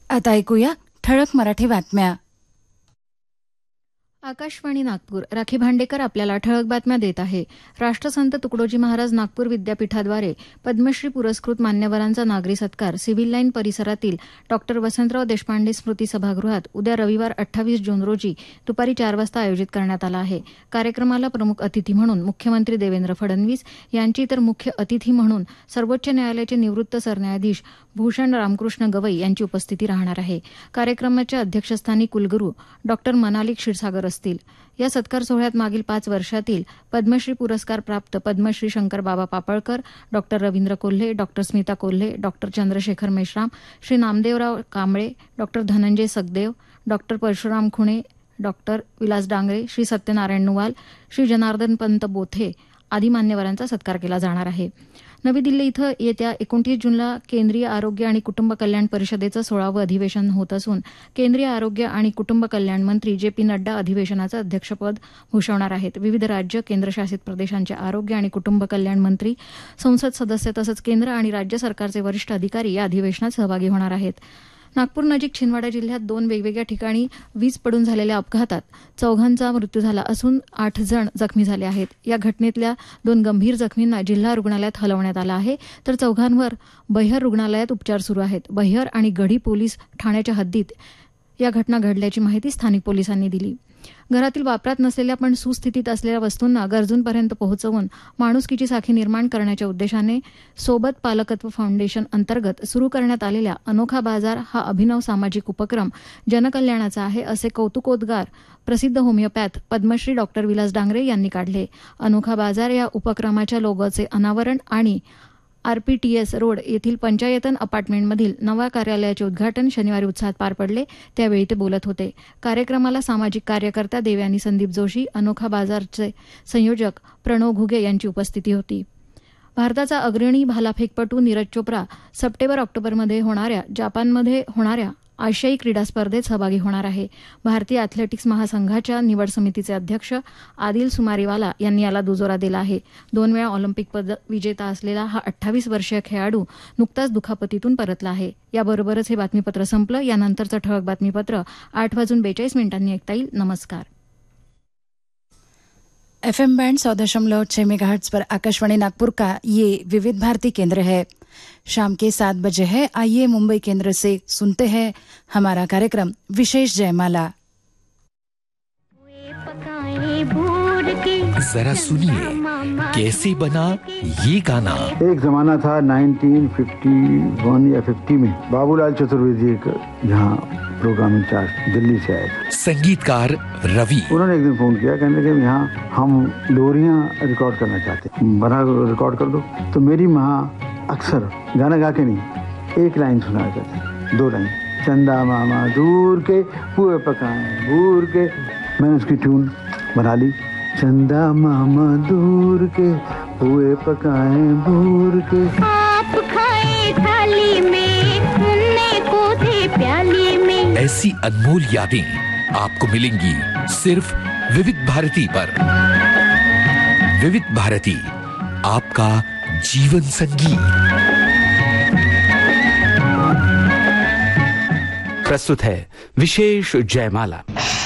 आता ऐकूया ठळक मराठी बातम्या. आकाशवाणी नागपूर. राखी भांडेकर आपल्याला ठळक बातम्या देत आहे. राष्ट्रसंत तुकडोजी महाराज नागपूर विद्यापीठाद्वारे पद्मश्री पुरस्कृत मान्यवरांचा नागरी सत्कार सिव्हिल लाईन परिसरातील डॉ. वसंतराव देशपांडे स्मृती सभागृहात उद्या रविवार 28 जून रोजी दुपारी 4 वाजता आयोजित करण्यात आला आहे. कार्यक्रमाला प्रमुख अतिथी म्हणून मुख्यमंत्री देवेंद्र फडणवीस यांची तर मुख्य अतिथी म्हणून सर्वोच्च न्यायालयाचे निवृत्त सरन्यायाधीश भूषण रामकृष्ण गवई यांची उपस्थिती राहणार आहे. कार्यक्रमाच्या अध्यक्षस्थानी कुलगुरू डॉ. मनाली क्षीरसागर असतील. या सत्कार सोहळ्यात मागील 5 वर्षातील पद्मश्री पुरस्कार प्राप्त पद्मश्री शंकरबाबा पापळकर, डॉ. रवींद्र कोल्हे, डॉ. स्मिता कोल्हे, डॉ. चंद्रशेखर मेश्राम, श्री नामदेवराव कांबळे, डॉ. धनंजय सखदेव, डॉ. परशुराम खुणे, डॉ. विलास डांगरे, श्री सत्यनारायण नुवाल, श्री जनार्दन पंत बोथे आदी मान्यवरांचा सत्कार केला जाणार आहे. नवी दिल्ली इथं येत्या 29 जूनला केंद्रीय आरोग्य आणि कुटुंब कल्याण परिषदेचं 16वं अधिवेशन होत असून केंद्रीय आरोग्य आणि कुटुंब कल्याण मंत्री जे.पी. नड्डा अधिवेशनाचं अध्यक्षपद भूषवणार आहेत. विविध राज्य केंद्रशासित प्रदेशांचे आरोग्य आणि कुटुंब कल्याण मंत्री, संसद सदस्य तसंच केंद्र आणि राज्य सरकारचे वरिष्ठ अधिकारी या अधिवेशनात सहभागी होणार आहेत. नागपूर नजीक छिंदवाडा जिल्ह्यात 2 वेगवेगळ्या ठिकाणी वीज पडून झालेल्या अपघातात 4 मृत्यू झाला असून 8 जण जखमी झाले आहेत. या घटनेतल्या 2 गंभीर जखमींना जिल्हा रुग्णालयात हलवण्यात आलं आहे, तर 4 बहिर रुग्णालयात उपचार सुरू आहेत. बहिर आणि गढी पोलीस ठाण्याच्या हद्दीत या घटना घडल्याची माहिती स्थानिक पोलिसांनी दिली. घरातील वापरात नसलेल्या पण सुस्थितीत असलेल्या वस्तूंना गरजूंपर्यंत पोहोचवून माणुसकीची साखळी निर्माण करण्याच्या उद्देशाने सोबत पालकत्व फाउंडेशन अंतर्गत सुरू करण्यात आलेला अनोखा बाजार हा अभिनव सामाजिक उपक्रम जनकल्याणाचा आहे, असे कौतुकोद्गार प्रसिद्ध होमिओपॅथ पद्मश्री डॉ. विलास डांगरे यांनी काढले. अनोखा बाजार या उपक्रमाच्या लोगोचे अनावरण आणि आरपीटीएस रोड येथील पंचायतन अपार्टमेंटमधील नव्या कार्यालयाचे उद्घाटन शनिवारी उत्साहात पार पडले. त्यावेळी ते बोलत होते. कार्यक्रमाला सामाजिक कार्यकर्ता देवयानी संदीप जोशी, अनोखा बाजारचे संयोजक प्रणव घुगे यांची उपस्थिती होती. भारताचा अग्रणी भालाफेकपटू नीरज चोप्रा सप्टेंबर-ऑक्टोबरमध्ये जपानमध्ये होणाऱ्या आशियाई क्रीडा स्पर्धेत सहभागी होणार आहे. भारतीय अॅथलेटिक्स महासंघाच्या निवड समितीचे अध्यक्ष आदिल सुमारीवाला यांनी याला दुजोरा दिला आहे. 2 वेळा ऑलिम्पिक पदक विजेता असलेला हा 28 वर्षीय खेळाडू नुकताच दुखापतीतून परतला आहे. याबरोबरच हे बातमीपत्र संपलं. यानंतरचं ठळक बातमीपत्र 8:42 ऐकता येईल. नमस्कार. FM बैंड 100.6 मेगाहर्ट्ज पर आकाशवाणी नागपुर का ये विविध भारती केंद्र है. शाम के 7 बजे है. आइए मुंबई केंद्र से सुनते हैं हमारा कार्यक्रम विशेष जयमाला. जरा सुनिए कैसे बना ये गाना. एक जमाना था 1951 या 50 में बाबूलाल चतुर्वेदी यहाँ प्रोग्राम इंचार्ज दिल्ली से आए. संगीतकार रवि. उन्होंने एक दिन फोन किया, कहने लगे यहाँ हम लोरियां रिकॉर्ड करना चाहते हैं, बना रिकॉर्ड कर दो. तो मेरी माँ अक्सर गाना गा के नहीं, एक लाइन सुनाया करती, 2 लाइन. चंदा मामा दूर के पुए पकाए भूर के. मैंने उसकी ट्यून बना ली. चंदा मामा दूर के पुए पकाए भूर के. आप खाए थाली में, सुनने को थे प्याली में. ऐसी अनमोल यादें आपको मिलेंगी सिर्फ विविध भारती पर. विविध भारती, आपका जीवन संगीत. प्रस्तुत है विशेष जयमाला.